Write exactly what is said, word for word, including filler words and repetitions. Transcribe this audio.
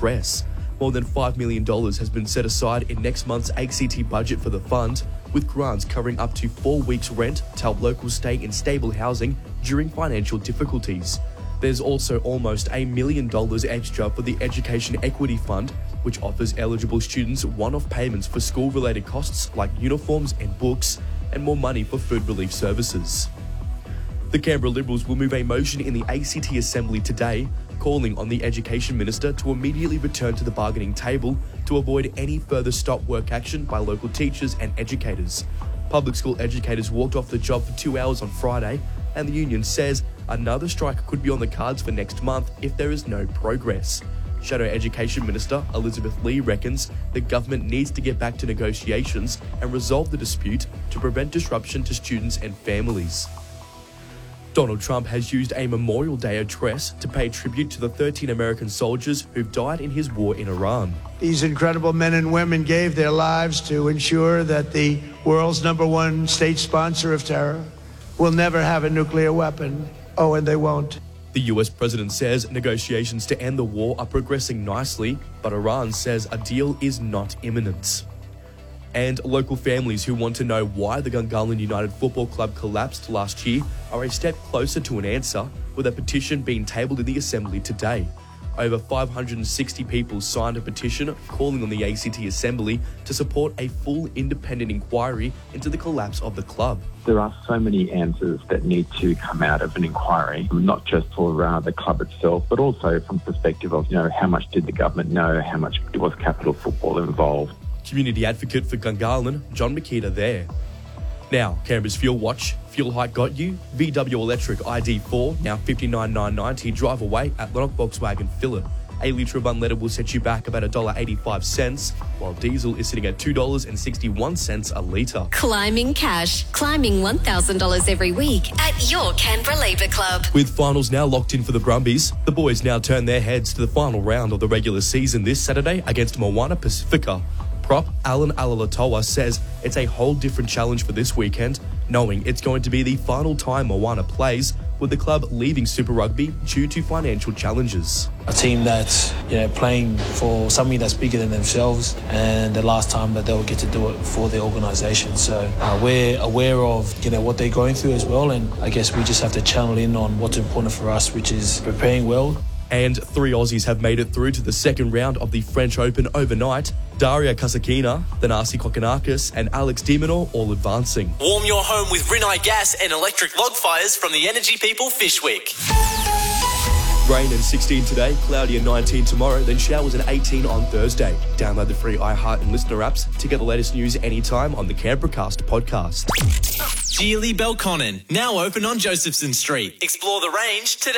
press. More than five million dollars has been set aside in next month's A C T budget for the fund, with grants covering up to four weeks' rent to help locals stay in stable housing during financial difficulties. There's also almost a million dollars extra for the Education Equity Fund, which offers eligible students one-off payments for school-related costs like uniforms and books, and more money for food relief services. The Canberra Liberals will move a motion in the A C T Assembly today, calling on the Education Minister to immediately return to the bargaining table to avoid any further stop work action by local teachers and educators. Public school educators walked off the job for two hours on Friday, and the union says another strike could be on the cards for next month if there is no progress. Shadow Education Minister Elizabeth Lee reckons the government needs to get back to negotiations and resolve the dispute to prevent disruption to students and families. Donald Trump has used a Memorial Day address to pay tribute to the thirteen American soldiers who've died in his war in Iran. These incredible men and women gave their lives to ensure that the world's number one state sponsor of terror will never have a nuclear weapon. Oh, and they won't. The U S president says negotiations to end the war are progressing nicely, but Iran says a deal is not imminent. And local families who want to know why the Gungahlin United Football Club collapsed last year are a step closer to an answer, with a petition being tabled in the Assembly today. Over five hundred sixty people signed a petition calling on the A C T Assembly to support a full independent inquiry into the collapse of the club. There are so many answers that need to come out of an inquiry, not just for uh, the club itself, but also from the perspective of, you know, how much did the government know, how much was Capital Football involved. Community advocate for Gungahlin, John Makita there. Now, Canberra's Fuel Watch. Fuel hike got you? V W Electric I D four, now fifty-nine thousand nine hundred ninety. Drive away at Lennox Volkswagen Phillip. A litre of unleaded will set you back about one dollar eighty-five, while diesel is sitting at two dollars sixty-one a litre. Climbing cash. Climbing one thousand dollars every week at your Canberra Labour Club. With finals now locked in for the Brumbies, the boys now turn their heads to the final round of the regular season this Saturday against Moana Pacifica. Prop Alan Alalatoa says it's a whole different challenge for this weekend, knowing it's going to be the final time Moana plays, with the club leaving Super Rugby due to financial challenges. A team that's, you know, playing for something that's bigger than themselves, and the last time that they'll get to do it for their organisation. So uh, we're aware of, you know, what they're going through as well, and I guess we just have to channel in on what's important for us, which is preparing well. And three Aussies have made it through to the second round of the French Open overnight. Daria Kasakina, Thanasi Kokonakis and Alex de Minaur all advancing. Warm your home with Rinnai gas and electric log fires from the Energy People Fishwick. Rain and sixteen today, cloudy and nineteen tomorrow, then showers and eighteen on Thursday. Download the free iHeart and Listener apps to get the latest news anytime on the Canberracast podcast. Geely Belconnen, now open on Josephson Street. Explore the range today.